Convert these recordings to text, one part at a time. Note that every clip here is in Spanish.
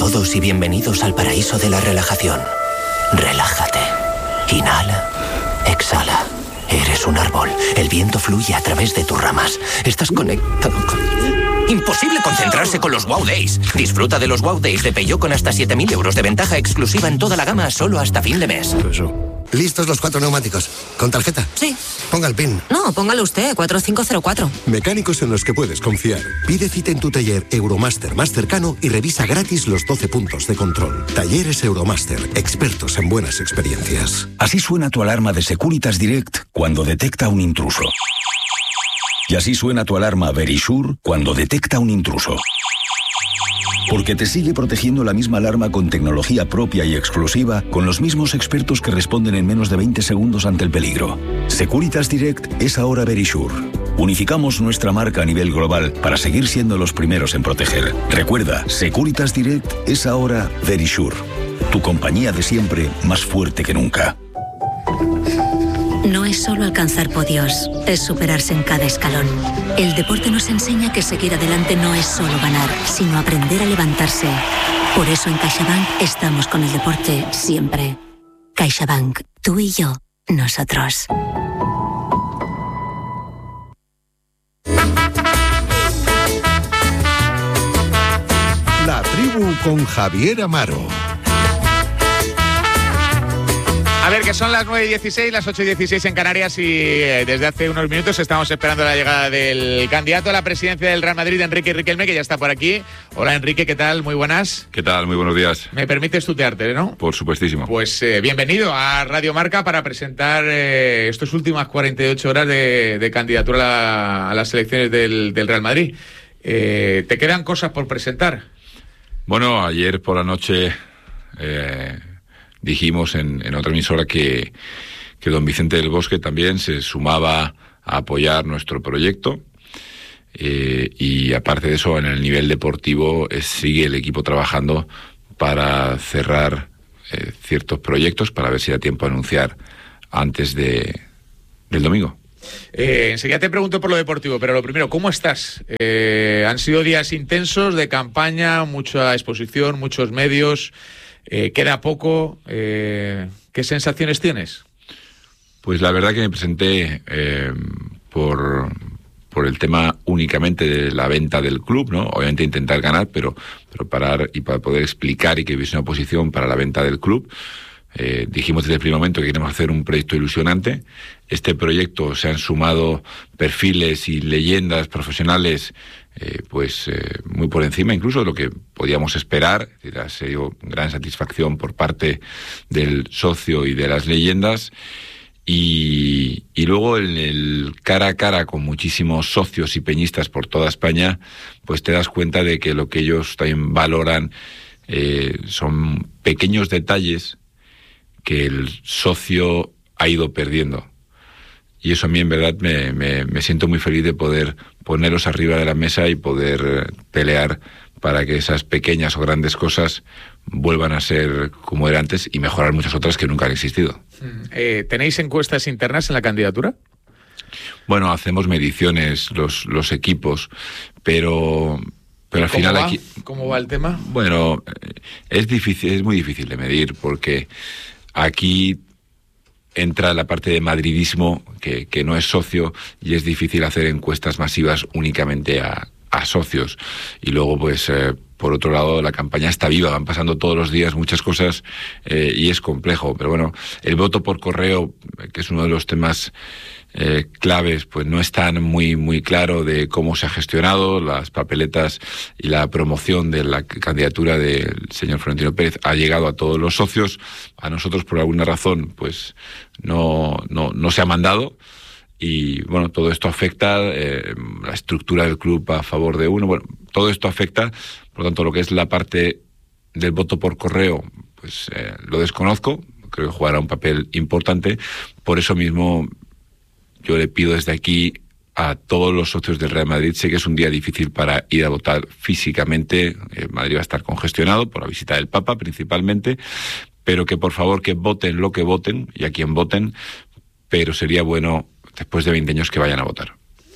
todos y bienvenidos al paraíso de la relajación. Relájate. Inhala. Exhala. Eres un árbol. El viento fluye a través de tus ramas. Estás conectado con... Imposible concentrarse con los Wow Days. Disfruta de los Wow Days de Peugeot con hasta 7.000 euros de ventaja exclusiva en toda la gama solo hasta fin de mes. ¿Listos los 4 neumáticos? ¿Con tarjeta? Sí. Ponga el PIN. No, póngalo usted, 4504. Mecánicos en los que puedes confiar. Pide cita en tu taller Euromaster más cercano y revisa gratis los 12 puntos de control. Talleres Euromaster, expertos en buenas experiencias. Así suena tu alarma de Securitas Direct cuando detecta un intruso. Y así suena tu alarma Verisure cuando detecta un intruso. Porque te sigue protegiendo la misma alarma con tecnología propia y exclusiva, con los mismos expertos que responden en menos de 20 segundos ante el peligro. Securitas Direct es ahora Verisure. Unificamos nuestra marca a nivel global para seguir siendo los primeros en proteger. Recuerda, Securitas Direct es ahora Verisure. Tu compañía de siempre, más fuerte que nunca. No es solo alcanzar podios, es superarse en cada escalón. El deporte nos enseña que seguir adelante no es solo ganar, sino aprender a levantarse. Por eso en CaixaBank estamos con el deporte siempre. CaixaBank, tú y yo, nosotros. La tribu con Javier Amaro. A ver, que son las 9:16, las 8:16 en Canarias y desde hace unos minutos estamos esperando la llegada del candidato a la presidencia del Real Madrid, Enrique Riquelme, que ya está por aquí. Hola, Enrique, ¿qué tal? Muy buenas. ¿Qué tal? Muy buenos días. ¿Me permites tutearte, no? Por supuestísimo. Pues bienvenido a Radio Marca para presentar estas últimas 48 horas de candidatura a las elecciones del Real Madrid. ¿Te quedan cosas por presentar? Bueno, ayer por la noche... dijimos en otra emisora que don Vicente del Bosque también se sumaba a apoyar nuestro proyecto y aparte de eso, en el nivel deportivo sigue el equipo trabajando para cerrar ciertos proyectos para ver si da tiempo a anunciar antes del domingo. Enseguida te pregunto por lo deportivo, pero lo primero, ¿cómo estás? Han sido días intensos de campaña, mucha exposición, muchos medios... queda poco. ¿Qué sensaciones tienes? Pues la verdad que me presenté por el tema únicamente de la venta del club, ¿no? Obviamente intentar ganar, pero parar y para poder explicar y que hubiese una oposición para la venta del club. Dijimos desde el primer momento que queremos hacer un proyecto ilusionante. Este proyecto se han sumado perfiles y leyendas profesionales muy por encima incluso de lo que podíamos esperar. Ha sido gran satisfacción por parte del socio y de las leyendas. Y luego en el cara a cara con muchísimos socios y peñistas por toda España, pues te das cuenta de que lo que ellos también valoran son pequeños detalles que el socio ha ido perdiendo. Y eso a mí en verdad me siento muy feliz de poder ponerlos arriba de la mesa y poder pelear para que esas pequeñas o grandes cosas vuelvan a ser como era antes y mejorar muchas otras que nunca han existido. ¿Tenéis encuestas internas en la candidatura? Bueno, hacemos mediciones los equipos, pero al final ¿Cómo va el tema? Bueno, es muy difícil de medir porque aquí entra la parte de madridismo que no es socio y es difícil hacer encuestas masivas únicamente a socios. Y luego, pues, por otro lado, la campaña está viva, van pasando todos los días muchas cosas y es complejo. Pero bueno, el voto por correo, que es uno de los temas claves, pues no es tan muy claro de cómo se ha gestionado las papeletas y la promoción de la candidatura del señor Florentino Pérez ha llegado a todos los socios. A nosotros, por alguna razón, pues no se ha mandado. Y bueno, todo esto afecta la estructura del club a favor de uno. Bueno, todo esto afecta, por lo tanto, lo que es la parte del voto por correo, pues lo desconozco. Creo que jugará un papel importante. Por eso mismo yo le pido desde aquí a todos los socios del Real Madrid, sé que es un día difícil para ir a votar físicamente, Madrid va a estar congestionado por la visita del Papa principalmente, pero que por favor que voten lo que voten y a quien voten, pero sería bueno después de 20 años que vayan a votar.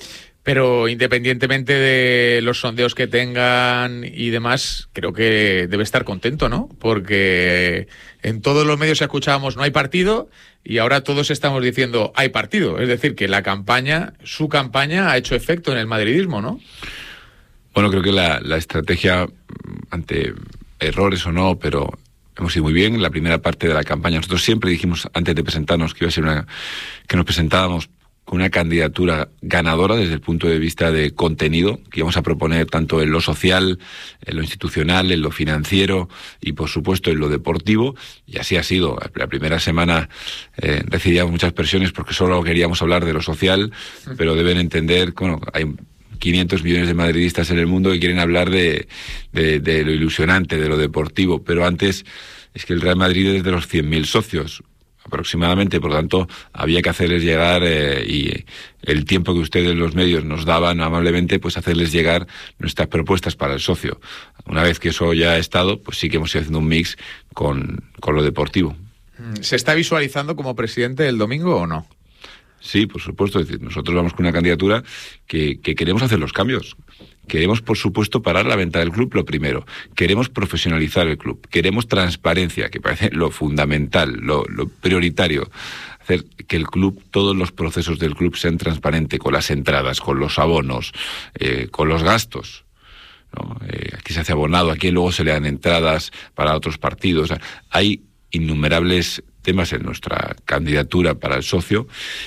Pero independientemente de los sondeos que tengan y demás, creo que debe estar contento, ¿no? Porque en todos los medios escuchábamos no hay partido y ahora todos estamos diciendo hay partido. Es decir, que la campaña, su campaña ha hecho efecto en el madridismo, ¿no? Bueno, creo que la estrategia, ante errores o no, pero hemos ido muy bien en la primera parte de la campaña. Nosotros siempre dijimos, antes de presentarnos, que iba a ser que nos presentábamos con una candidatura ganadora desde el punto de vista de contenido, que íbamos a proponer tanto en lo social, en lo institucional, en lo financiero y, por supuesto, en lo deportivo, y así ha sido. La primera semana recibíamos muchas presiones porque solo queríamos hablar de lo social, pero deben entender que hay 500 millones de madridistas en el mundo que quieren hablar de lo ilusionante, de lo deportivo, pero antes es que el Real Madrid es de los 100.000 socios, aproximadamente, por lo tanto había que hacerles llegar y el tiempo que ustedes los medios nos daban amablemente, pues hacerles llegar nuestras propuestas para el socio. Una vez que eso ya ha estado, pues sí que hemos ido haciendo un mix con lo deportivo. ¿Se está visualizando como presidente el domingo o no? Sí, por supuesto. Es decir, nosotros vamos con una candidatura que queremos hacer los cambios. Queremos, por supuesto, parar la venta del club, lo primero. Queremos profesionalizar el club. Queremos transparencia, que parece lo fundamental, lo prioritario. Hacer que el club, todos los procesos del club sean transparentes, con las entradas, con los abonos, con los gastos, ¿no? Aquí se hace abonado, aquí luego se le dan entradas para otros partidos. O sea, hay innumerables temas en nuestra candidatura para el socio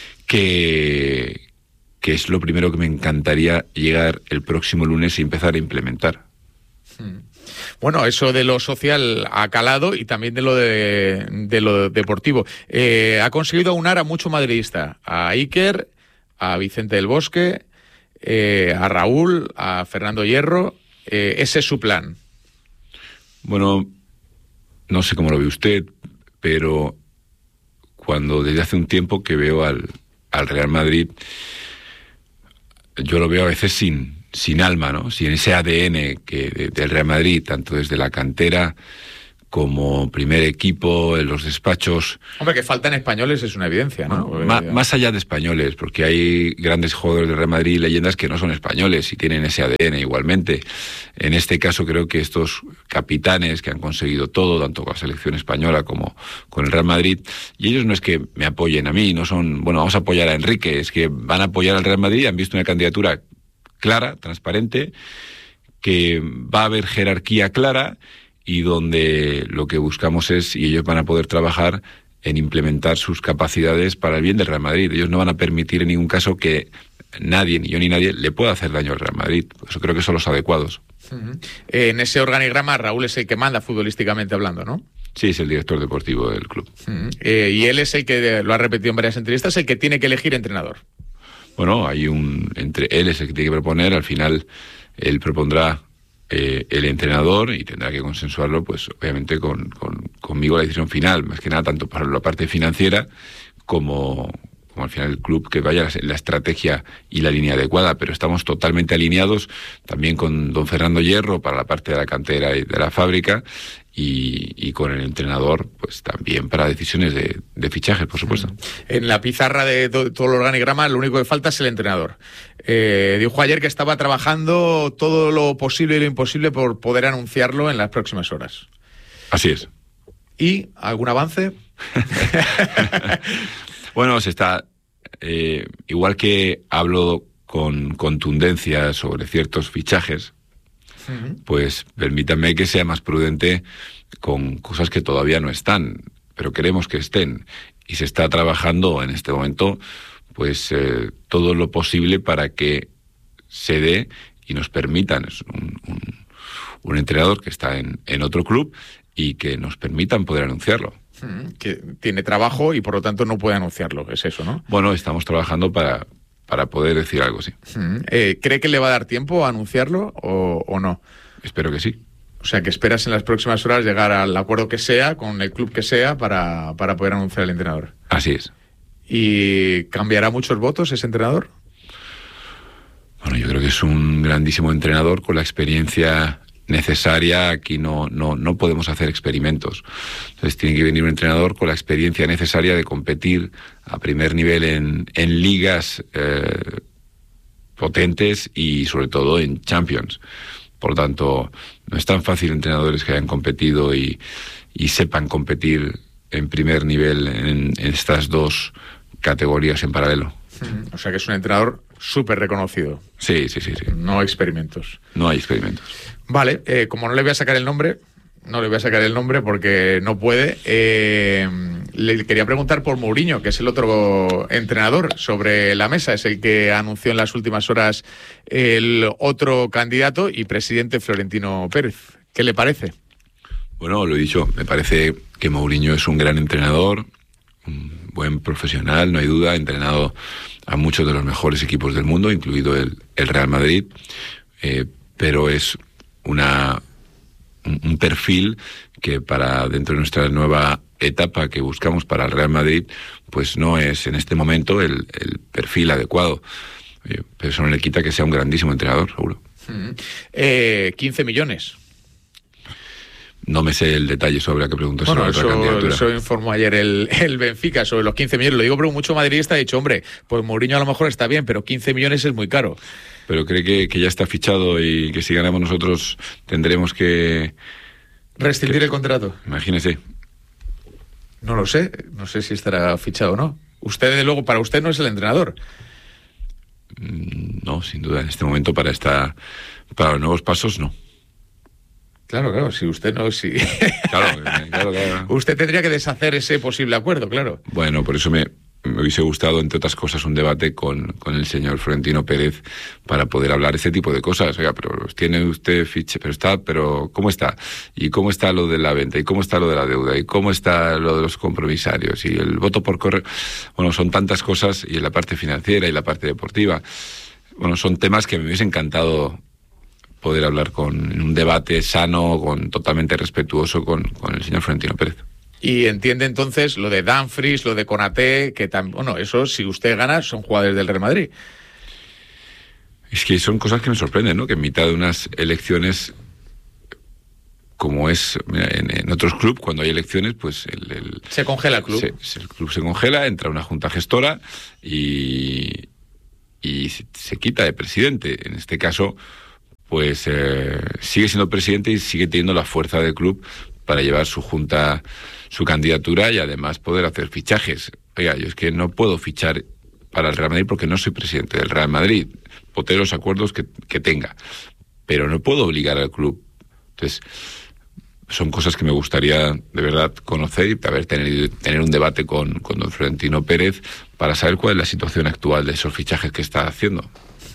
que es lo primero que me encantaría llegar el próximo lunes y empezar a implementar. Bueno, eso de lo social ha calado y también de lo deportivo. Ha conseguido aunar a mucho madridista, a Iker, a Vicente del Bosque, a Raúl, a Fernando Hierro. Ese es su plan. Bueno, no sé cómo lo ve usted, pero cuando desde hace un tiempo que veo al Real Madrid, yo lo veo a veces sin alma, ¿no? Sin ese ADN del Real Madrid, tanto desde la cantera como primer equipo, en los despachos. Hombre, que faltan españoles es una evidencia, ¿no? Bueno, más allá de españoles, porque hay grandes jugadores del Real Madrid y leyendas que no son españoles y tienen ese ADN igualmente. En este caso creo que estos capitanes que han conseguido todo, tanto con la selección española como con el Real Madrid, y ellos no es que me apoyen a mí, no son, bueno, vamos a apoyar a Enrique, es que van a apoyar al Real Madrid, han visto una candidatura clara, transparente, que va a haber jerarquía clara, y donde lo que buscamos es, y ellos van a poder trabajar en implementar sus capacidades para el bien del Real Madrid. Ellos no van a permitir en ningún caso que nadie, ni yo ni nadie, le pueda hacer daño al Real Madrid. Eso creo que son los adecuados. En ese organigrama Raúl es el que manda futbolísticamente hablando, ¿no? Sí, es el director deportivo del club. Y él es el que, lo ha repetido en varias entrevistas, el que tiene que elegir entrenador. Bueno, él es el que tiene que proponer, al final él propondrá el entrenador y tendrá que consensuarlo, pues obviamente conmigo la decisión final, más que nada tanto para la parte financiera como al final el club que vaya la estrategia y la línea adecuada, pero estamos totalmente alineados también con don Fernando Hierro para la parte de la cantera y de la fábrica y con el entrenador pues también para decisiones de fichajes, por supuesto. En la pizarra de todo el organigrama lo único que falta es el entrenador. Dijo ayer que estaba trabajando todo lo posible y lo imposible por poder anunciarlo en las próximas horas. Así es. ¿Y algún avance? Bueno, se está... igual que hablo con contundencia sobre ciertos fichajes, pues permítanme que sea más prudente con cosas que todavía no están, pero queremos que estén. Y se está trabajando en este momento pues todo lo posible para que se dé y nos permitan un entrenador que está en otro club y que nos permitan poder anunciarlo. Que tiene trabajo y por lo tanto no puede anunciarlo, es eso, ¿no? Bueno, estamos trabajando para poder decir algo, sí. ¿Cree que le va a dar tiempo a anunciarlo o no? Espero que sí. O sea, que esperas en las próximas horas llegar al acuerdo que sea, con el club que sea, para poder anunciar al entrenador. Así es. ¿Y cambiará muchos votos ese entrenador? Bueno, yo creo que es un grandísimo entrenador con la experiencia necesaria. Aquí no podemos hacer experimentos. Entonces tiene que venir un entrenador con la experiencia necesaria de competir a primer nivel en ligas potentes y sobre todo en Champions. Por tanto, no es tan fácil entrenadores que hayan competido y sepan competir en primer nivel en estas dos categorías en paralelo. O sea que es un entrenador súper reconocido. Sí. No hay experimentos. No hay experimentos. Vale, como no le voy a sacar el nombre porque no puede, le quería preguntar por Mourinho, que es el otro entrenador sobre la mesa, es el que anunció en las últimas horas el otro candidato y presidente, Florentino Pérez. ¿Qué le parece? Bueno, lo he dicho, me parece que Mourinho es un gran entrenador, un buen profesional, no hay duda, ha entrenado a muchos de los mejores equipos del mundo, incluido el Real Madrid, pero es un perfil que para dentro de nuestra nueva etapa que buscamos para el Real Madrid, pues no es en este momento el perfil adecuado. Pero eso no le quita que sea un grandísimo entrenador, seguro. 15 millones. No me sé el detalle sobre la que preguntó sobre otra candidatura. Eso informó ayer el Benfica sobre los 15 millones. Lo digo porque mucho madridista ha dicho, hombre, pues Mourinho a lo mejor está bien, pero 15 millones es muy caro. ¿Pero cree que ya está fichado y que si ganamos nosotros tendremos que rescindir el contrato? Imagínese. No lo sé, no sé si estará fichado o no. Usted, desde luego, para usted no es el entrenador. No, sin duda, en este momento para los nuevos pasos, no. Claro, si usted no... Claro. Usted tendría que deshacer ese posible acuerdo, claro. Bueno, por eso me hubiese gustado, entre otras cosas, un debate con el señor Florentino Pérez para poder hablar ese tipo de cosas. Oiga, pero los tiene usted fiche, pero ¿cómo está? ¿Y cómo está lo de la venta? ¿Y cómo está lo de la deuda? ¿Y cómo está lo de los compromisarios? ¿Y el voto por correo? Bueno, son tantas cosas, y en la parte financiera y la parte deportiva. Bueno, son temas que me hubiese encantado poder hablar en un debate sano, totalmente respetuoso con el señor Florentino Pérez. Y entiende entonces lo de Dumfries, lo de Konaté, que eso, si usted gana, son jugadores del Real Madrid. Es que son cosas que me sorprenden, ¿no? Que en mitad de unas elecciones, como es en otros clubes, cuando hay elecciones, pues se congela el club. El club se congela, entra una junta gestora y se quita de presidente. En este caso, pues sigue siendo presidente y sigue teniendo la fuerza del club para llevar su junta, su candidatura y además poder hacer fichajes. Oiga, yo es que no puedo fichar para el Real Madrid porque no soy presidente del Real Madrid. Puedo tener los acuerdos que tenga, pero no puedo obligar al club. Entonces, son cosas que me gustaría de verdad conocer y tener un debate con don Florentino Pérez para saber cuál es la situación actual de esos fichajes que está haciendo.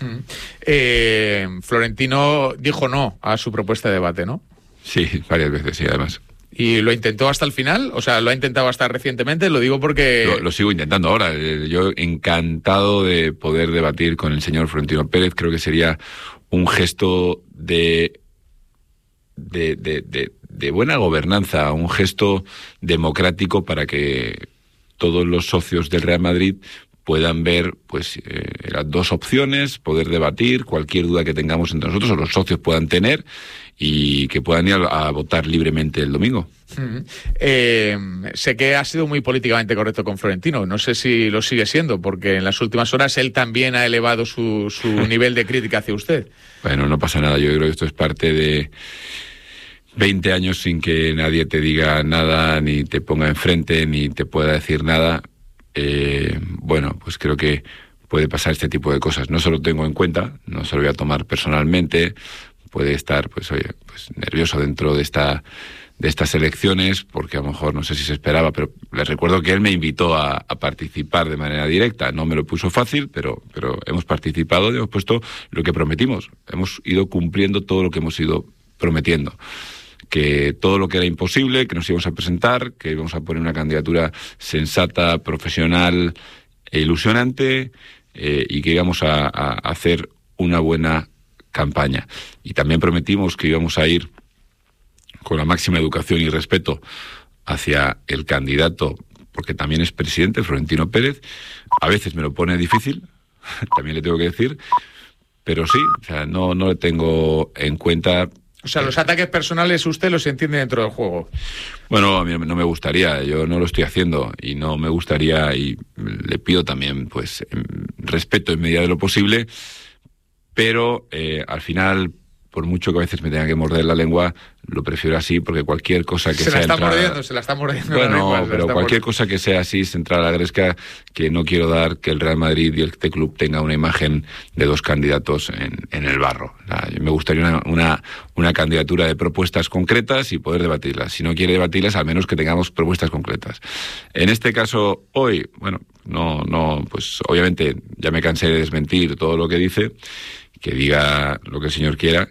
Florentino dijo no a su propuesta de debate, ¿no? Sí, varias veces, sí, además. ¿Y lo intentó hasta el final? O sea, ¿lo ha intentado hasta recientemente? Lo digo porque... Lo sigo intentando ahora. Yo encantado de poder debatir con el señor Florentino Pérez. Creo que sería un gesto de buena gobernanza, un gesto democrático para que todos los socios del Real Madrid puedan ver las dos opciones, poder debatir cualquier duda que tengamos entre nosotros o los socios puedan tener y que puedan ir a votar libremente el domingo. Sé que ha sido muy políticamente correcto con Florentino, no sé si lo sigue siendo, porque en las últimas horas él también ha elevado su nivel de crítica hacia usted. Bueno, no pasa nada, yo creo que esto es parte de 20 años sin que nadie te diga nada, ni te ponga enfrente, ni te pueda decir nada. Bueno, pues creo que puede pasar este tipo de cosas. No se lo tengo en cuenta, no se lo voy a tomar personalmente. Puede estar, pues nervioso dentro de estas elecciones, porque a lo mejor no sé si se esperaba, pero les recuerdo que él me invitó a participar de manera directa. No me lo puso fácil, pero hemos participado y hemos puesto lo que prometimos. Hemos ido cumpliendo todo lo que hemos ido prometiendo. Que todo lo que era imposible, que nos íbamos a presentar, que íbamos a poner una candidatura sensata, profesional e ilusionante, y que íbamos a hacer una buena campaña. Y también prometimos que íbamos a ir con la máxima educación y respeto hacia el candidato, porque también es presidente, Florentino Pérez. A veces me lo pone difícil, también le tengo que decir, pero sí, o sea, no le tengo en cuenta. O sea, los ataques personales usted los entiende dentro del juego. Bueno, a mí no me gustaría, yo no lo estoy haciendo y no me gustaría, y le pido también, pues, respeto en medida de lo posible, pero al final, por mucho que a veces me tenga que morder la lengua, lo prefiero así, porque cualquier cosa que sea... Se la está mordiendo. Bueno, la lengua, pero cualquier cosa que sea así, central a la gresca, que no quiero dar que el Real Madrid y este club tenga una imagen de dos candidatos en el barro. Me gustaría una candidatura de propuestas concretas y poder debatirlas. Si no quiere debatirlas, al menos que tengamos propuestas concretas. En este caso, hoy, bueno, pues obviamente ya me cansé de desmentir todo lo que dice, que diga lo que el señor quiera,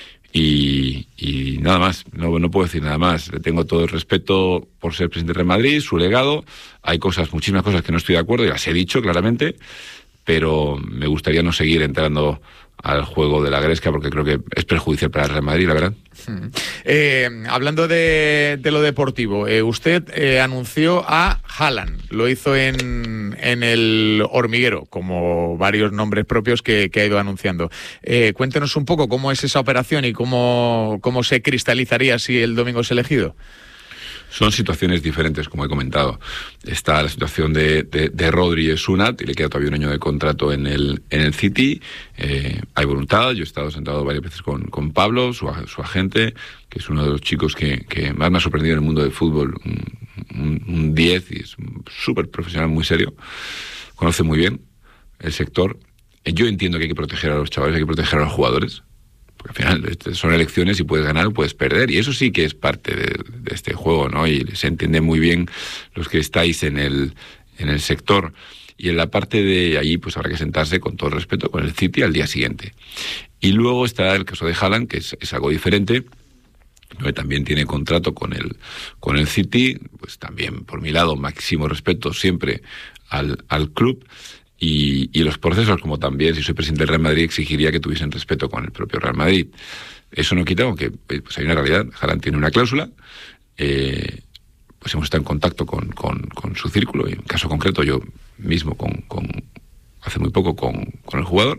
y nada más, no puedo decir nada más. Le tengo todo el respeto por ser presidente del Real Madrid, su legado. Hay muchísimas cosas que no estoy de acuerdo, y las he dicho claramente, pero me gustaría no seguir entrando al juego de la gresca, porque creo que es perjudicial para el Real Madrid, la verdad. Hablando de lo deportivo, usted anunció a Haaland, lo hizo en el Hormiguero, como varios nombres propios que ha ido anunciando. Cuéntenos un poco cómo es esa operación y cómo se cristalizaría si el domingo es elegido. Son situaciones diferentes, como he comentado. Está la situación de Rodri y Sunat, y le queda todavía un año de contrato en el City. Hay voluntad. Yo he estado sentado varias veces con Pablo, su agente, que es uno de los chicos que más me ha sorprendido en el mundo del fútbol. Un 10, y es súper profesional, muy serio. Conoce muy bien el sector. Yo entiendo que hay que proteger a los chavales, hay que proteger a los jugadores. Porque al final son elecciones y puedes ganar o puedes perder, y eso sí que es parte de este juego, ¿no? Y se entiende muy bien los que estáis en el sector. Y en la parte de allí, pues habrá que sentarse con todo el respeto con el City al día siguiente. Y luego está el caso de Haaland, que es algo diferente, que también tiene contrato con el City. Pues también, por mi lado, máximo respeto siempre al club. Y los procesos, como también, si soy presidente del Real Madrid, exigiría que tuviesen respeto con el propio Real Madrid. Eso no quita que pues hay una realidad. Haaland tiene una cláusula, pues hemos estado en contacto con su círculo, y en caso concreto yo mismo hace muy poco con el jugador,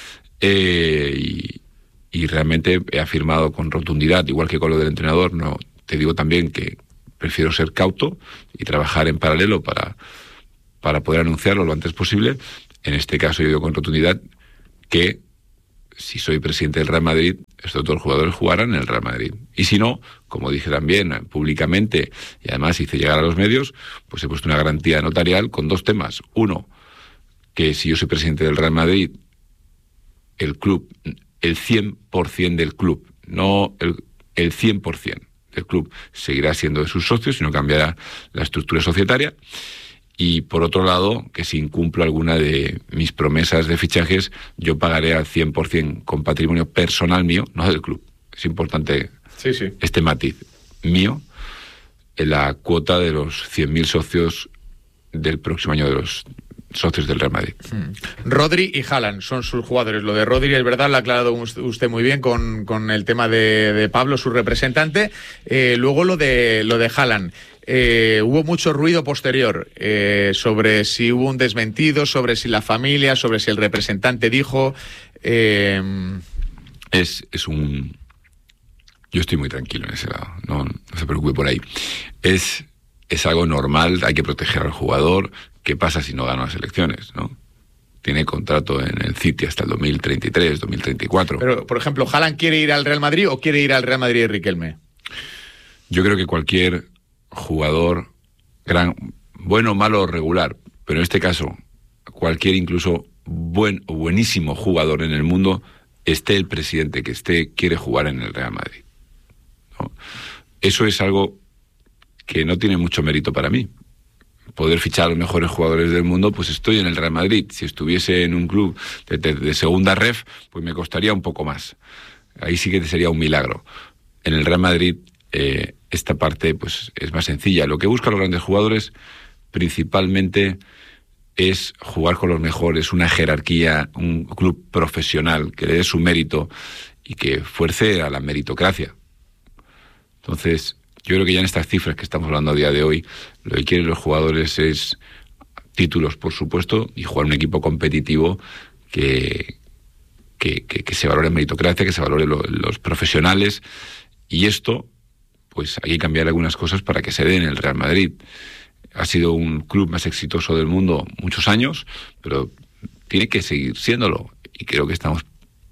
y realmente he afirmado con rotundidad, igual que con lo del entrenador. No, te digo también que prefiero ser cauto y trabajar en paralelo para poder anunciarlo lo antes posible. En este caso yo digo con rotundidad que si soy presidente del Real Madrid, todos los jugadores jugarán en el Real Madrid. Y si no, como dije también públicamente, y además hice llegar a los medios, pues he puesto una garantía notarial con dos temas. Uno, que si yo soy presidente del Real Madrid, el club, el 100% del club, no el 100% del club, seguirá siendo de sus socios, y no cambiará la estructura societaria. Y por otro lado, que si incumplo alguna de mis promesas de fichajes, yo pagaré al 100% con patrimonio personal mío, no del club. Es importante este matiz mío, en la cuota de los 100.000 socios del próximo año, de los socios del Real Madrid. Rodri y Haaland son sus jugadores. Lo de Rodri, es verdad, lo ha aclarado usted muy bien con el tema de Pablo, su representante. Luego lo de Haaland. Hubo mucho ruido posterior sobre si hubo un desmentido, sobre si la familia, sobre si el representante dijo... Yo estoy muy tranquilo en ese lado, no se preocupe por ahí. Es algo normal, hay que proteger al jugador. ¿Qué pasa si no gana las elecciones, no? Tiene contrato en el City hasta el 2033, 2034. Pero, por ejemplo, ¿Haaland quiere ir al Real Madrid o quiere ir al Real Madrid de Riquelme? Yo creo que cualquier jugador, bueno, malo o regular, pero en este caso, cualquier incluso buen o buenísimo jugador en el mundo, esté el presidente que esté, quiere jugar en el Real Madrid, ¿no? Eso es algo que no tiene mucho mérito para mí. Poder fichar a los mejores jugadores del mundo, pues estoy en el Real Madrid. Si estuviese en un club de segunda ref, pues me costaría un poco más. Ahí sí que sería un milagro. En el Real Madrid esta parte pues es más sencilla. Lo que buscan los grandes jugadores principalmente es jugar con los mejores, una jerarquía, un club profesional que le dé su mérito y que fuerce a la meritocracia. Entonces, yo creo que ya en estas cifras que estamos hablando a día de hoy, lo que quieren los jugadores es títulos, por supuesto, y jugar un equipo competitivo que se valore en meritocracia, que se valore los profesionales. Y esto, pues hay que cambiar algunas cosas para que se dé en el Real Madrid. Ha sido un club más exitoso del mundo muchos años, pero tiene que seguir siéndolo. Y creo que estamos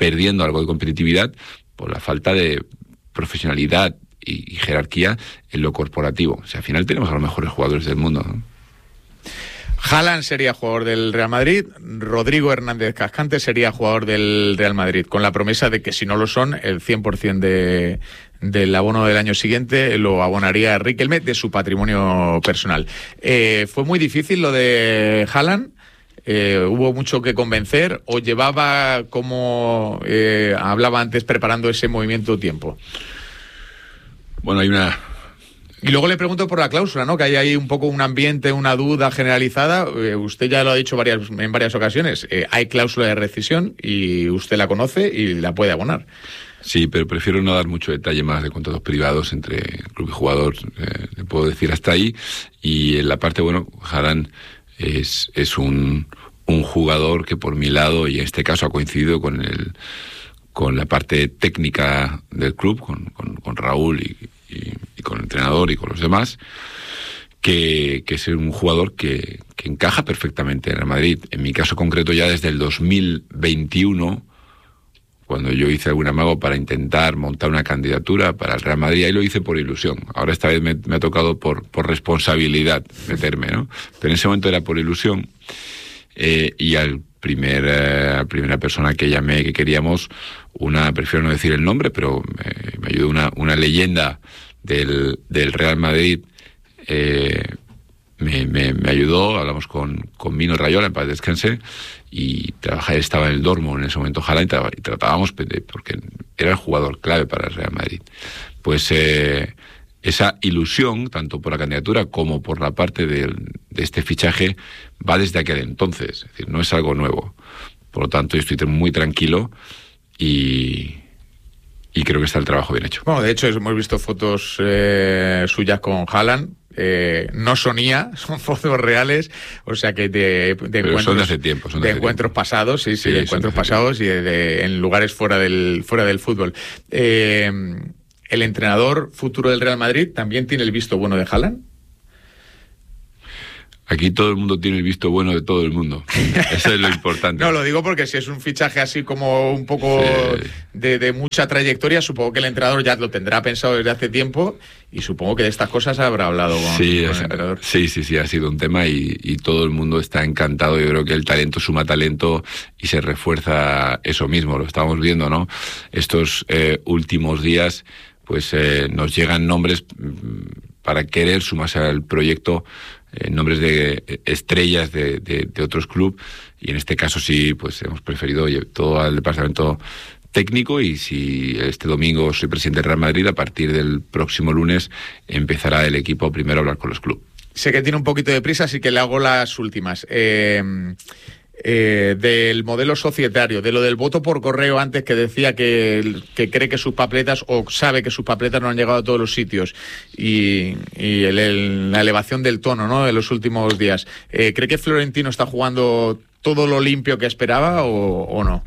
perdiendo algo de competitividad por la falta de profesionalidad y jerarquía en lo corporativo. O sea, al final tenemos a los mejores jugadores del mundo, ¿no? Haaland sería jugador del Real Madrid, Rodrigo Hernández Cascante sería jugador del Real Madrid, con la promesa de que si no lo son, el 100% del abono del año siguiente lo abonaría Riquelme de su patrimonio personal. ¿Fue muy difícil lo de Haaland? ¿Hubo mucho que convencer o llevaba, como hablaba antes, preparando ese movimiento tiempo? Bueno, hay una... Y luego le pregunto por la cláusula, ¿no? Que hay ahí un poco un ambiente, una duda generalizada. Usted ya lo ha dicho en varias ocasiones. Hay cláusula de rescisión y usted la conoce y la puede abonar. Sí, pero prefiero no dar mucho detalle más de contratos privados entre club y jugador. Le puedo decir hasta ahí. Y en la parte, bueno, Haaland es un jugador que por mi lado, y en este caso ha coincidido con la parte técnica del club, con Raúl y con el entrenador y con los demás, que es un jugador que encaja perfectamente en el Madrid. En mi caso concreto, ya desde el 2021, cuando yo hice algún amago para intentar montar una candidatura para el Real Madrid, ahí lo hice por ilusión. Ahora esta vez me ha tocado por responsabilidad meterme, ¿no? Pero en ese momento era por ilusión. Y a primera persona que llamé, que queríamos, prefiero no decir el nombre, pero me ayudó una leyenda del Real Madrid, me ayudó. Hablamos con Mino Rayola, en paz descanse, y estaba en el Dortmund en ese momento, Haaland, y tratábamos, porque era el jugador clave para el Real Madrid. Pues esa ilusión, tanto por la candidatura como por la parte de este fichaje, va desde aquel entonces. Es decir, no es algo nuevo. Por lo tanto, yo estoy muy tranquilo y creo que está el trabajo bien hecho. Bueno, de hecho, hemos visto fotos suyas con Haaland. No son IA, son fotos reales, o sea que de encuentros, son de hace tiempo, de encuentros pasados, sí, de encuentros pasados y en lugares fuera del fútbol. ¿El entrenador futuro del Real Madrid también tiene el visto bueno de Haaland? Aquí todo el mundo tiene el visto bueno de todo el mundo. Eso es lo importante. No, lo digo porque si es un fichaje así como un poco de mucha trayectoria, supongo que el entrenador ya lo tendrá pensado desde hace tiempo y supongo que de estas cosas habrá hablado con el entrenador. Sí, ha sido un tema y todo el mundo está encantado. Yo creo que el talento suma talento y se refuerza eso mismo. Lo estamos viendo, ¿no? Estos últimos días, pues nos llegan nombres para querer sumarse al proyecto, nombres de estrellas de otros clubes, y en este caso sí, pues hemos preferido todo al departamento técnico, y si este domingo soy presidente del Real Madrid, a partir del próximo lunes empezará el equipo primero a hablar con los clubes. Sé que tiene un poquito de prisa, así que le hago las últimas. Del modelo societario, de lo del voto por correo antes, que decía que cree que sus papeletas, o sabe que sus papeletas no han llegado a todos los sitios, y la elevación del tono, ¿no?, de los últimos días. ¿Cree que Florentino está jugando todo lo limpio que esperaba o no?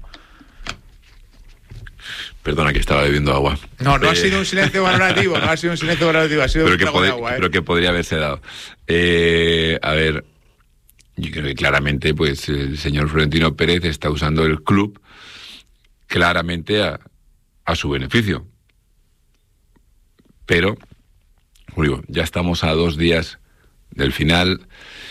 Perdona, que estaba bebiendo agua. No ha sido un silencio valorativo, ha sido un trago de agua. Pero que podría haberse dado. A ver, yo creo que claramente, pues, el señor Florentino Pérez está usando el club claramente a su beneficio. Pero, digo, ya estamos a 2 días del final.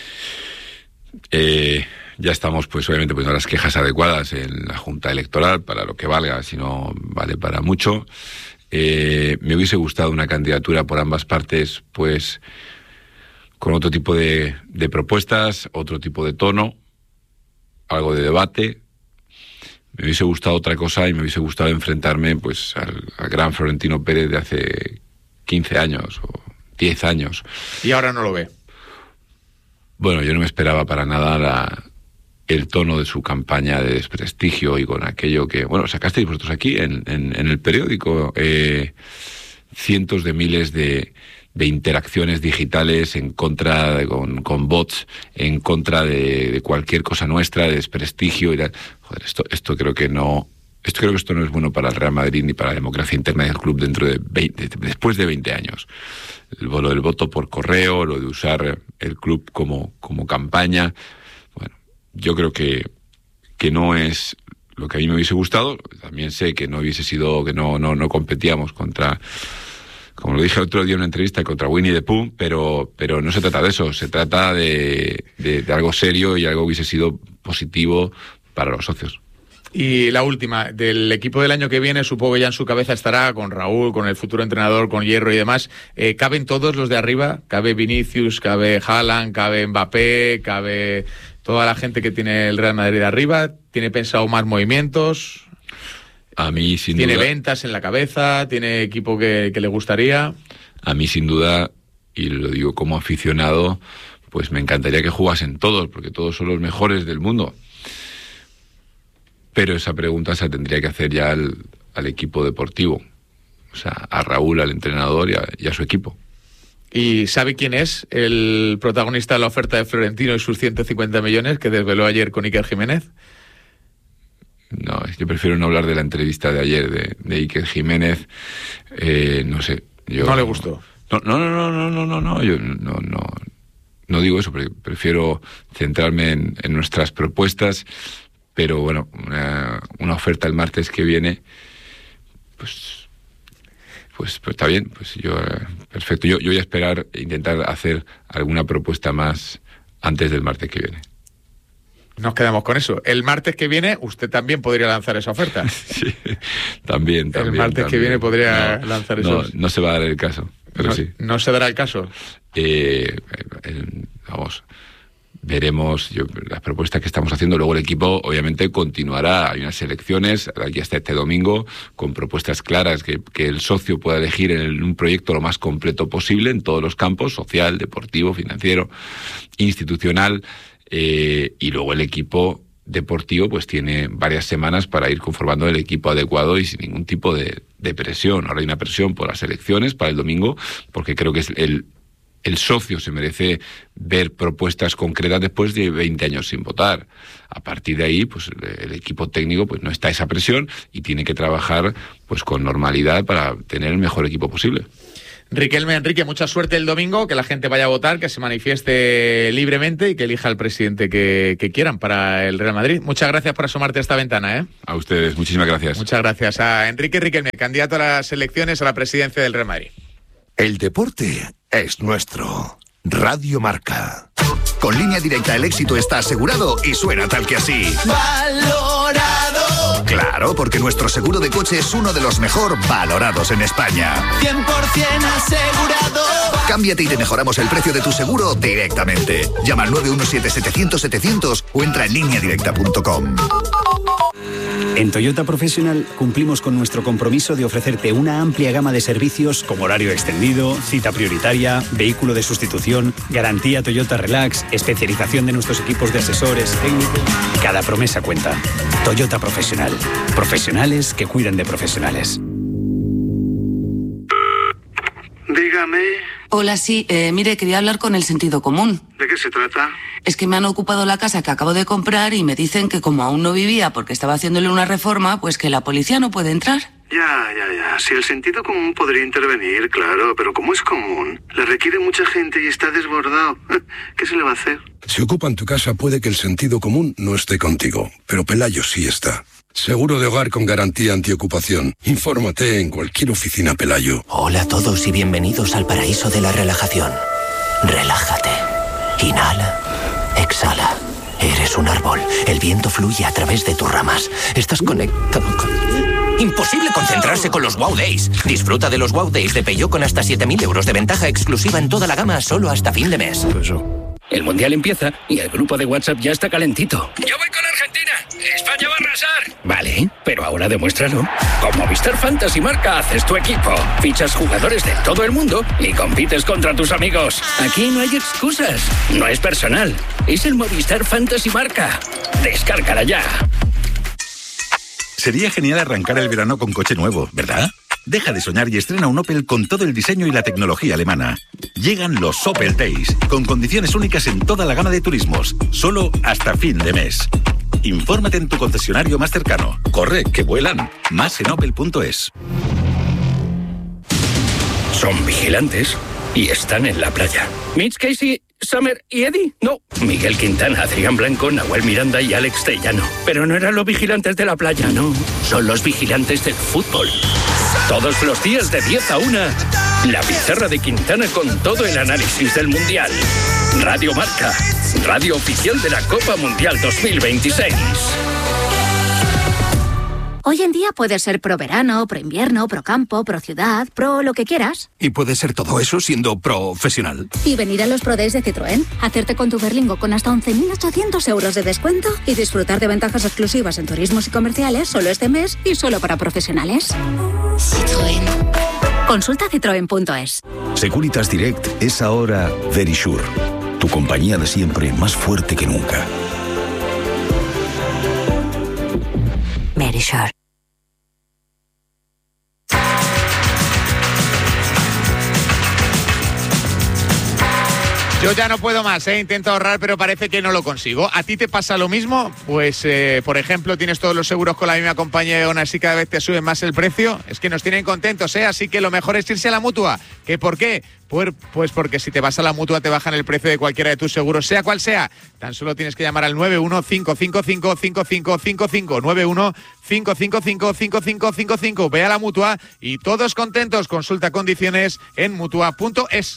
Ya estamos, pues, obviamente, poniendo las quejas adecuadas en la Junta Electoral para lo que valga, si no vale para mucho. Me hubiese gustado una candidatura por ambas partes, pues, con otro tipo de propuestas, otro tipo de tono, algo de debate. Me hubiese gustado otra cosa y me hubiese gustado enfrentarme, pues, al gran Florentino Pérez de hace 15 años o 10 años. ¿Y ahora no lo ve? Bueno, yo no me esperaba para nada el tono de su campaña de desprestigio y con aquello que, bueno, sacasteis vosotros aquí en el periódico, cientos de miles de interacciones digitales en contra con bots, en contra de cualquier cosa nuestra, de desprestigio y tal. Joder, esto creo que no. Creo que esto no es bueno para el Real Madrid ni para la democracia interna del club después de 20 años. Lo del voto por correo, lo de usar el club como campaña. Bueno, yo creo que no es lo que a mí me hubiese gustado. También sé que no hubiese sido, que no competíamos contra, como lo dije el otro día en una entrevista, contra Winnie the Pooh, pero no se trata de eso, se trata de algo serio y algo que hubiese sido positivo para los socios. Y la última, del equipo del año que viene, supongo que ya en su cabeza estará con Raúl, con el futuro entrenador, con Hierro y demás. ¿Caben todos los de arriba? ¿Cabe Vinicius, cabe Haaland, cabe Mbappé, cabe toda la gente que tiene el Real Madrid arriba? ¿Tiene pensado más movimientos? A mí, sin duda. ¿Tiene ventas en la cabeza? ¿Tiene equipo que le gustaría? A mí, sin duda, y lo digo como aficionado, pues me encantaría que jugasen todos, porque todos son los mejores del mundo. Pero esa pregunta se tendría que hacer ya al equipo deportivo, o sea, a Raúl, al entrenador y a su equipo. ¿Y sabe quién es el protagonista de la oferta de Florentino y sus 150 millones que desveló ayer con Iker Jiménez? No, yo prefiero no hablar de la entrevista de ayer de Iker Jiménez. No sé. ¿No le gustó? No. Yo no digo eso, prefiero centrarme en nuestras propuestas. Pero bueno, una oferta el martes que viene, pues está bien, pues perfecto. Yo voy a esperar e intentar hacer alguna propuesta más antes del martes que viene. Nos quedamos con eso. El martes que viene usted también podría lanzar esa oferta. Sí, también. El martes que viene podría lanzar eso. No se va a dar el caso, pero sí. ¿No se dará el caso? Vamos... Veremos las propuestas que estamos haciendo. Luego el equipo obviamente continuará. Hay unas elecciones aquí hasta este domingo con propuestas claras que el socio pueda elegir en un proyecto lo más completo posible en todos los campos: social, deportivo, financiero, institucional. Y luego el equipo deportivo pues tiene varias semanas para ir conformando el equipo adecuado y sin ningún tipo de presión. Ahora hay una presión por las elecciones para el domingo, porque creo que es el socio se merece ver propuestas concretas después de 20 años sin votar. A partir de ahí, pues el equipo técnico pues no está esa presión y tiene que trabajar pues con normalidad para tener el mejor equipo posible. Enrique, mucha suerte el domingo, que la gente vaya a votar, que se manifieste libremente y que elija al presidente que quieran para el Real Madrid. Muchas gracias por asomarte a esta ventana, ¿eh? A ustedes, muchísimas gracias. Muchas gracias a Enrique Riquelme, candidato a las elecciones a la presidencia del Real Madrid. El deporte es nuestro. Radio Marca. Con Línea Directa el éxito está asegurado y suena tal que así. ¡Valorado! Claro, porque nuestro seguro de coche es uno de los mejor valorados en España. 100% asegurado. Cámbiate y te mejoramos el precio de tu seguro directamente. Llama al 917-700-700 o entra en lineadirecta.com. En Toyota Profesional cumplimos con nuestro compromiso de ofrecerte una amplia gama de servicios como horario extendido, cita prioritaria, vehículo de sustitución, garantía Toyota Relax, especialización de nuestros equipos de asesores técnicos. Cada promesa cuenta. Toyota Profesional. Profesionales que cuidan de profesionales. Dígame. Hola, sí. Mire, quería hablar con el sentido común. ¿De qué se trata? Es que me han ocupado la casa que acabo de comprar y me dicen que como aún no vivía porque estaba haciéndole una reforma, pues que la policía no puede entrar. Ya. Si el sentido común podría intervenir, claro, pero como es común, le requiere mucha gente y está desbordado. ¿Qué se le va a hacer? Si ocupan tu casa puede que el sentido común no esté contigo, pero Pelayo sí está. Seguro de hogar con garantía antiocupación. Infórmate en cualquier oficina Pelayo. Hola a todos y bienvenidos al paraíso de la relajación. Relájate. Inhala. Exhala. Eres un árbol. El viento fluye a través de tus ramas. Estás conectado con... Imposible concentrarse con los Wow Days. Disfruta de los Wow Days de Peugeot con hasta 7.000 euros de ventaja exclusiva en toda la gama solo hasta fin de mes. El Mundial empieza y el grupo de WhatsApp ya está calentito. ¡Yo voy con Argentina! ¡España va a arrasar! Vale, pero ahora demuéstralo. Con Movistar Fantasy Marca haces tu equipo. Fichas jugadores de todo el mundo y compites contra tus amigos. Aquí no hay excusas. No es personal. Es el Movistar Fantasy Marca. Descárgala ya. Sería genial arrancar el verano con coche nuevo, ¿verdad? Deja de soñar y estrena un Opel con todo el diseño y la tecnología alemana. Llegan los Opel Days, con condiciones únicas en toda la gama de turismos, solo hasta fin de mes. Infórmate en tu concesionario más cercano. Corre, que vuelan. Más en opel.es. Son vigilantes y están en la playa. Mitch Casey Summer y Eddie, no. Miguel Quintana, Adrián Blanco, Nahuel Miranda y Alex Tellano. Pero no eran los vigilantes de la playa, no. Son los vigilantes del fútbol. Todos los días de 10 a 1, la pizarra de Quintana con todo el análisis del Mundial. Radio Marca, radio oficial de la Copa Mundial 2026. Hoy en día puedes ser pro verano, pro invierno, pro campo, pro ciudad, pro lo que quieras. Y puedes ser todo eso siendo profesional. Y venir a los Pro Days de Citroën, hacerte con tu Berlingo con hasta 11.800 euros de descuento y disfrutar de ventajas exclusivas en turismos y comerciales solo este mes y solo para profesionales. Citroën. Consulta citroen.es. Securitas Direct es ahora Verisure, tu compañía de siempre más fuerte que nunca. Verisure. Yo ya no puedo más, intento ahorrar, pero parece que no lo consigo. ¿A ti te pasa lo mismo? Pues, por ejemplo, tienes todos los seguros con la misma compañía y aún así cada vez te sube más el precio. Es que nos tienen contentos, así que lo mejor es irse a la Mutua. ¿Qué por qué? Pues porque si te vas a la Mutua te bajan el precio de cualquiera de tus seguros, sea cual sea. Tan solo tienes que llamar al 91-555-5555, 91-555-5555. Ve a la Mutua y todos contentos. Consulta condiciones en mutua.es.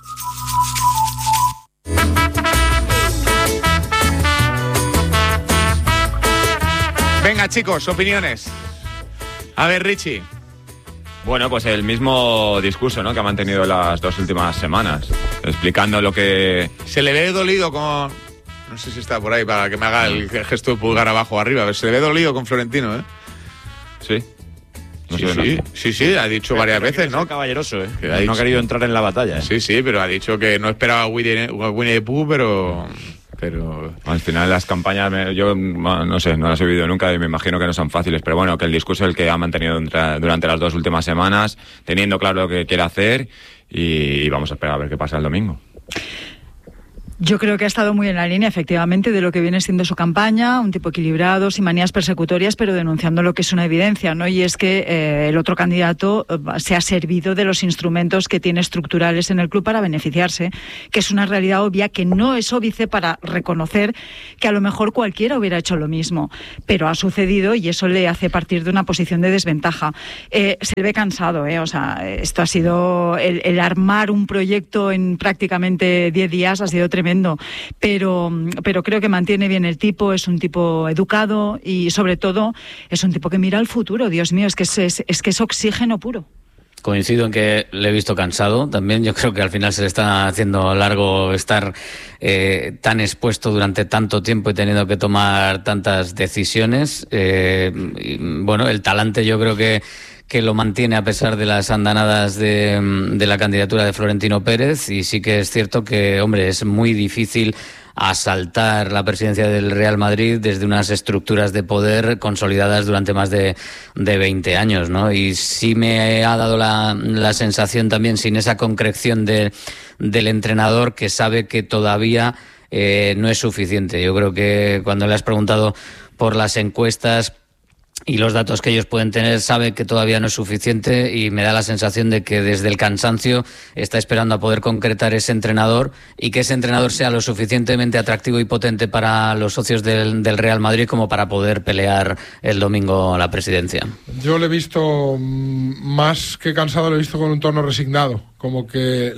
Venga, chicos, opiniones. A ver, Richie. Bueno, pues el mismo discurso, ¿no?, que ha mantenido las dos últimas semanas, explicando lo que... Se le ve dolido con... No sé si está por ahí para que me haga el gesto de pulgar abajo o arriba. Se le ve dolido con Florentino, ¿eh? Sí. Sí, ha dicho varias veces, ¿no? Caballeroso, ¿eh? No ha querido entrar en la batalla, ¿eh? Sí, pero ha dicho que no esperaba a Winnie the Pooh, pero al final las campañas, yo no sé, no las he vivido nunca y me imagino que no son fáciles, pero bueno, que el discurso es el que ha mantenido durante las dos últimas semanas, teniendo claro lo que quiere hacer, y vamos a esperar a ver qué pasa el domingo. Yo creo que ha estado muy en la línea, efectivamente, de lo que viene siendo su campaña, un tipo equilibrado, sin manías persecutorias, pero denunciando lo que es una evidencia, ¿no? Y es que el otro candidato se ha servido de los instrumentos que tiene estructurales en el club para beneficiarse, que es una realidad obvia, que no es óbice para reconocer que a lo mejor cualquiera hubiera hecho lo mismo, pero ha sucedido y eso le hace partir de una posición de desventaja. Se le ve cansado, o sea, esto ha sido el armar un proyecto en prácticamente 10 días, ha sido tremendo. Pero creo que mantiene bien el tipo, es un tipo educado y sobre todo es un tipo que mira al futuro. Dios mío, es que es oxígeno puro. Coincido en que le he visto cansado también. Yo creo que al final se le está haciendo largo estar tan expuesto durante tanto tiempo y teniendo que tomar tantas decisiones. Bueno, el talante yo creo que lo mantiene a pesar de las andanadas de la candidatura de Florentino Pérez, y sí que es cierto que, hombre, es muy difícil asaltar la presidencia del Real Madrid desde unas estructuras de poder consolidadas durante más de 20 años, ¿no? Y sí me ha dado la sensación también, sin esa concreción del entrenador, que sabe que todavía no es suficiente. Yo creo que cuando le has preguntado por las encuestas y los datos que ellos pueden tener, sabe que todavía no es suficiente, y me da la sensación de que desde el cansancio está esperando a poder concretar ese entrenador y que ese entrenador sea lo suficientemente atractivo y potente para los socios del Real Madrid como para poder pelear el domingo la presidencia. Yo le he visto más que cansado, le he visto con un tono resignado, como que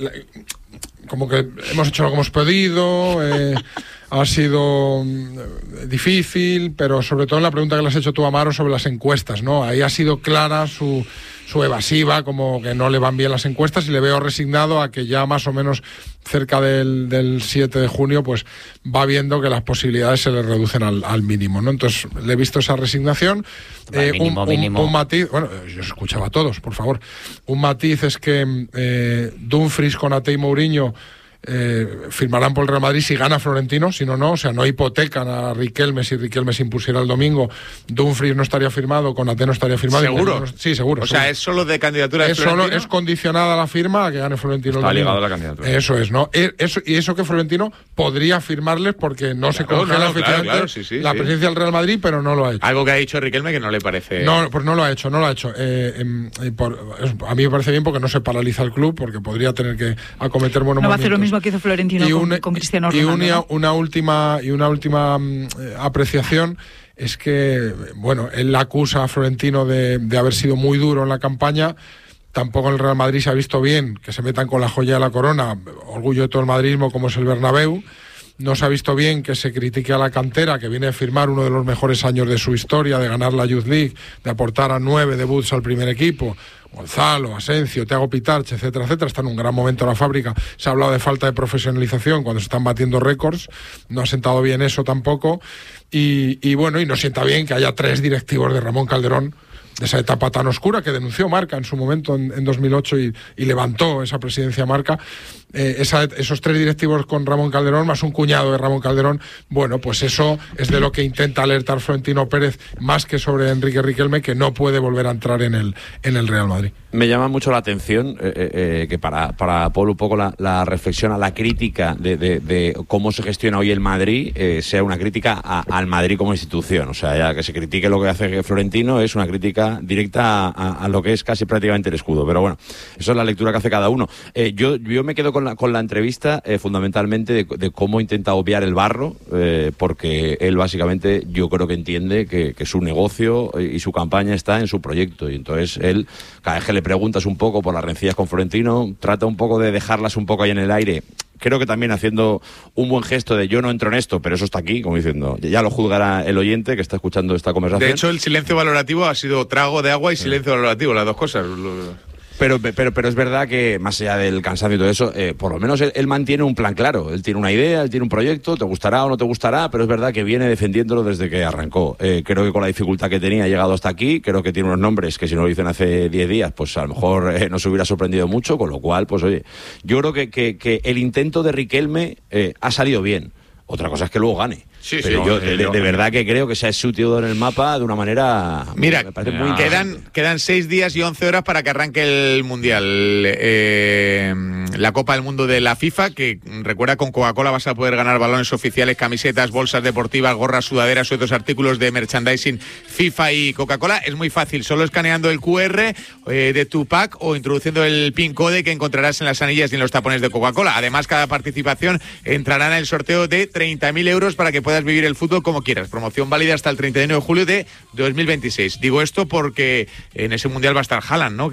hemos hecho lo que hemos pedido, ha sido difícil, pero sobre todo en la pregunta que le has hecho tú, Amaro, sobre las encuestas, ¿no? Ahí ha sido clara su evasiva, como que no le van bien las encuestas, y le veo resignado a que ya más o menos cerca del 7 de junio pues va viendo que las posibilidades se le reducen al mínimo, ¿no? Entonces le he visto esa resignación. Mínimo. Un matiz, bueno, yo escuchaba a todos, por favor. Un matiz es que Dumfries, Konaté y Mourinho firmarán por el Real Madrid si gana Florentino, si no, o sea, no hipotecan a Riquelme. Si Riquelme se impusiera el domingo, Dumfries no estaría firmado, Konaté no estaría firmado. ¿Seguro? Sí, seguro. O sea, es solo de candidatura de Florentino. Es condicionada la firma a que gane Florentino. Está ligado a la candidatura. Eso es, ¿no? Y eso que Florentino podría firmarles porque no se congela oficialmente la presidencia del Real Madrid, pero no lo ha hecho. Algo que ha dicho Riquelme que no le parece... No, pues no lo ha hecho. A mí me parece bien porque no se paraliza el club, porque podría tener que acometer monomanías. No va a hacer lo mismo mismo que hizo Florentino con Cristiano Ronaldo. Y una última apreciación es que, bueno, él acusa a Florentino de haber sido muy duro en la campaña. Tampoco en el Real Madrid se ha visto bien que se metan con la joya de la corona, orgullo de todo el madridismo como es el Bernabéu. No se ha visto bien que se critique a la cantera, que viene a firmar uno de los mejores años de su historia, de ganar la Youth League, de aportar a 9 debuts al primer equipo. Gonzalo, Asencio, Thiago Pitarch, etcétera, etcétera. Está en un gran momento la fábrica. Se ha hablado de falta de profesionalización cuando se están batiendo récords. No ha sentado bien eso tampoco. Y bueno, y no sienta bien que haya 3 directivos de Ramón Calderón de esa etapa tan oscura que denunció Marca en su momento en 2008 y levantó esa presidencia Marca. Esos 3 directivos con Ramón Calderón más un cuñado de Ramón Calderón, bueno, pues eso es de lo que intenta alertar Florentino Pérez más que sobre Enrique Riquelme, que no puede volver a entrar en el Real Madrid. Me llama mucho la atención que para Paul un poco la reflexión a la crítica de cómo se gestiona hoy el Madrid sea una crítica al Madrid como institución. O sea, ya que se critique lo que hace Florentino es una crítica directa a lo que es casi prácticamente el escudo. Pero bueno, eso es la lectura que hace cada uno. Yo me quedo con la entrevista fundamentalmente de cómo intenta obviar el barro, porque él básicamente yo creo que entiende que su negocio y su campaña está en su proyecto, y entonces él, cada vez que le preguntas un poco por las rencillas con Florentino, trata un poco de dejarlas un poco ahí en el aire. Creo que también haciendo un buen gesto de yo no entro en esto, pero eso está aquí, como diciendo, ya lo juzgará el oyente que está escuchando esta conversación. De hecho, el silencio valorativo ha sido trago de agua y silencio valorativo, las dos cosas. Pero es verdad que, más allá del cansancio y todo eso, por lo menos él mantiene un plan claro. Él tiene una idea, él tiene un proyecto, te gustará o no te gustará, pero es verdad que viene defendiéndolo desde que arrancó. Creo que con la dificultad que tenía ha llegado hasta aquí. Creo que tiene unos nombres que si no lo dicen hace 10 días, pues a lo mejor no se hubiera sorprendido mucho, con lo cual, pues oye, yo creo que el intento de Riquelme ha salido bien. Otra cosa es que luego gane. Sí, pero yo de verdad que creo que se ha situado en el mapa de una manera... Mira, me parece muy quedan 6 días y 11 horas para que arranque el Mundial. La Copa del Mundo de la FIFA, que recuerda, con Coca-Cola vas a poder ganar balones oficiales, camisetas, bolsas deportivas, gorras, sudaderas y otros artículos de merchandising FIFA y Coca-Cola. Es muy fácil, solo escaneando el QR de tu pack o introduciendo el PIN code que encontrarás en las anillas y en los tapones de Coca-Cola. Además, cada participación entrará en el sorteo de 30.000 euros para que puedas vivir el fútbol como quieras. Promoción válida hasta el 31 de julio de 2026. Digo esto porque en ese Mundial va a estar Haaland, ¿no?